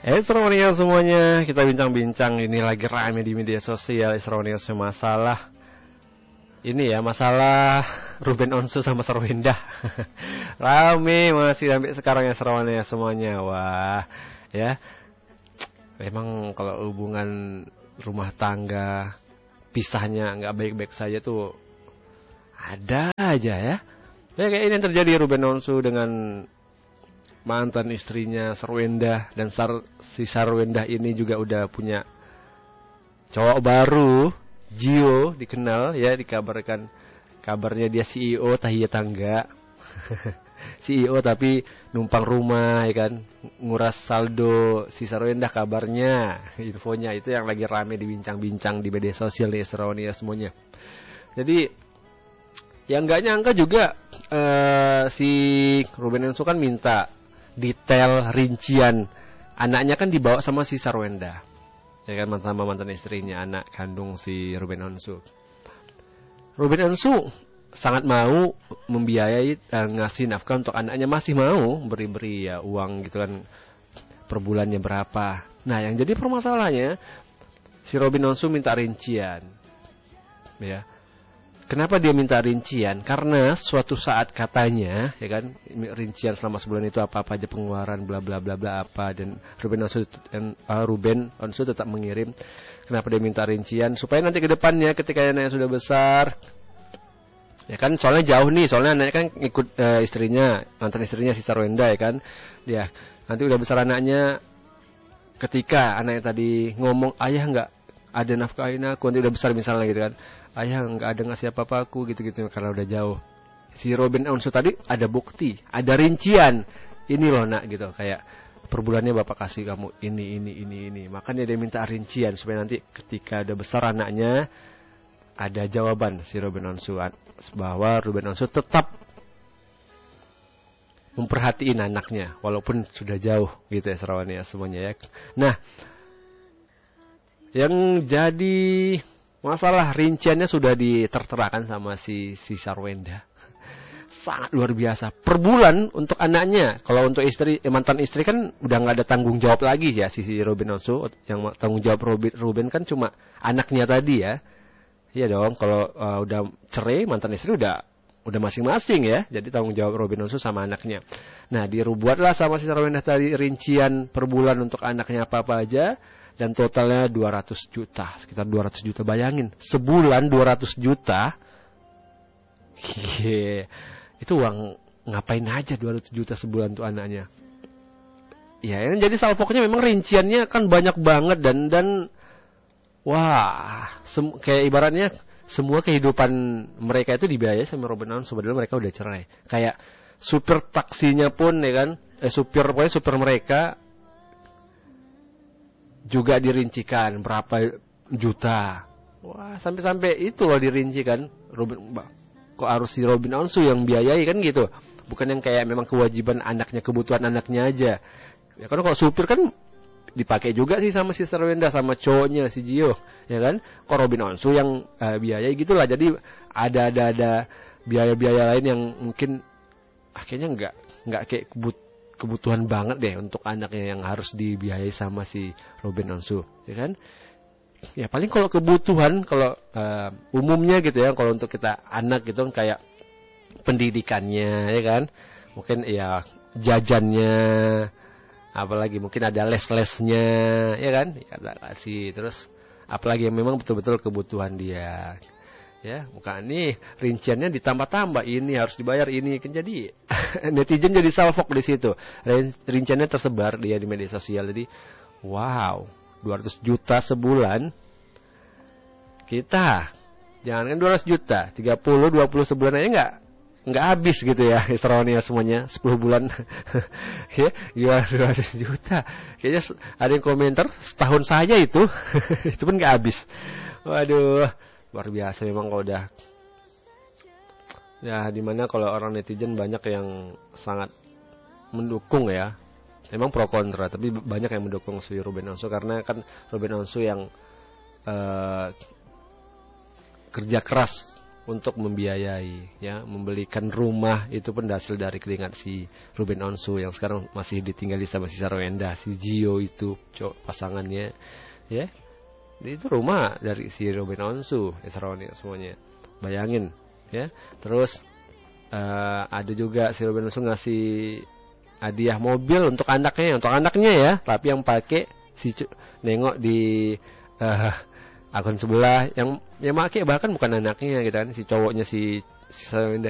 Esronia semuanya, kita bincang-bincang. Ini lagi rame di media sosial Esronia masalah ini ya, masalah Ruben Onsu sama Sarwenda. Rame masih sampai sekarang Esronia semuanya. Wah, ya. Memang kalau hubungan rumah tangga pisahnya nggak baik-baik saja tuh ada aja ya. Ya kayak ini yang terjadi Ruben Onsu dengan mantan istrinya Sarwenda, dan si Sarwenda ini juga udah punya cowok baru, Gio, dikenal ya, dikabarkan kabarnya dia CEO Tahiyah Tangga. CEO tapi numpang rumah ya kan, nguras saldo si Sarwenda kabarnya, infonya itu yang lagi rame dibincang-bincang di media sosial nih Sarwenda semuanya. Jadi yang nggak nyangka juga si Ruben Onsu kan minta detail rincian anaknya kan dibawa sama si Sarwenda, ya kan, sama mantan istrinya, anak kandung si Ruben Onsu. Ruben Onsu sangat mau membiayai ngasih nafkah untuk anaknya, masih mau beri ya uang gitu kan, per bulannya berapa. Nah yang jadi permasalahannya si Ruben Onsu minta rincian, ya. Kenapa dia minta rincian? Karena suatu saat katanya, ya kan, rincian selama sebulan itu apa aja pengeluaran, bla bla bla bla apa, dan Ruben Onsu tetap mengirim. Kenapa dia minta rincian? Supaya nanti ke depannya ketika anaknya sudah besar, ya kan, soalnya jauh nih, soalnya anaknya kan ikut istrinya, mantan istrinya si Sarwenda ya kan, dia nanti udah besar anaknya, ketika anaknya tadi ngomong ayah nggak ada nafkahin aku, nanti udah besar misalnya gitu kan, ayah nggak ada ngasih apa-apa aku gitu-gitu karena udah jauh. Si Ruben Onsu tadi ada bukti, ada rincian. Ini loh nak gitu, kayak per bulannya bapak kasih kamu ini. Makanya dia minta rincian supaya nanti ketika udah besar anaknya ada jawaban si Ruben Onsu bahwa Ruben Onsu tetap memperhatiin anaknya walaupun sudah jauh gitu ya Sarawania semuanya ya. Nah, yang jadi masalah rinciannya sudah diterterakan sama si Sarwenda. Sangat luar biasa. Per bulan untuk anaknya. Kalau untuk istri, mantan istri kan udah nggak ada tanggung jawab lagi ya si Ruben Onsu. Yang tanggung jawab Ruben kan cuma anaknya tadi ya. Iya dong. Kalau udah cerai, mantan istri udah masing-masing ya. Jadi tanggung jawab Ruben Onsu sama anaknya. Nah, dibuatlah sama si Sarwenda tadi rincian per bulan untuk anaknya apa-apa aja. Dan totalnya 200 juta, sekitar 200 juta. Bayangin, sebulan 200 juta. Itu uang ngapain aja 200 juta sebulan tuh anaknya. Ya, yang jadi salvoknya memang rinciannya kan banyak banget dan wah, kayak ibaratnya semua kehidupan mereka itu dibiayai sama Ruben Onsu, padahal mereka udah cerai. Kayak supir taksinya pun ya kan, pokoknya supir mereka juga dirincikan berapa juta. Wah, sampai itu loh dirincikan. Kok harus si Ruben Onsu yang biayai kan gitu. Bukan yang kayak memang kewajiban anaknya, kebutuhan anaknya aja. Ya kan kalau supir kan dipakai juga sih sama si Sarwenda sama cowoknya si Gio, ya kan? Kok Ruben Onsu yang biayai gitulah. Jadi ada biaya-biaya lain yang mungkin akhirnya enggak kayak kebutuhan banget deh untuk anaknya yang harus dibiayai sama si Ruben Onsu, ya kan? Ya paling kalau kebutuhan, kalau umumnya gitu ya, kalau untuk kita anak gitu kan kayak pendidikannya, ya kan? Mungkin ya jajannya, apalagi mungkin ada les-lesnya, ya kan? Ya kasih, terus apalagi yang memang betul-betul kebutuhan dia. Ya, bukan nih rinciannya ditambah-tambah, ini harus dibayar ini kan, jadi netizen jadi salfok di situ. Rinciannya tersebar dia di media sosial. Jadi wow, 200 juta sebulan. Kita jangan kan 200 juta, 30 20 sebulan aja enggak habis gitu ya Israelnya semuanya 10 bulan. Ya, 200 juta. Kayaknya ada yang komentar setahun saja itu. Itu pun enggak habis. Waduh, luar biasa memang kalau udah ya, dimana kalau orang netizen banyak yang sangat mendukung ya, memang pro kontra, tapi banyak yang mendukung si Ruben Onsu karena kan Ruben Onsu yang kerja keras untuk membiayai, ya, membelikan rumah. Itu pun hasil dari keringat si Ruben Onsu yang sekarang masih ditinggali sama si Sarwenda, si Gio itu pasangannya, ya. Itu rumah dari si Ruben Onsu, Esroni semuanya. Bayangin, ya. Terus ada juga si Ruben Onsu ngasih hadiah mobil untuk anaknya ya, tapi yang pakai si nengok di akun sebelah yang pakai bahkan bukan anaknya gitu kan, si cowoknya si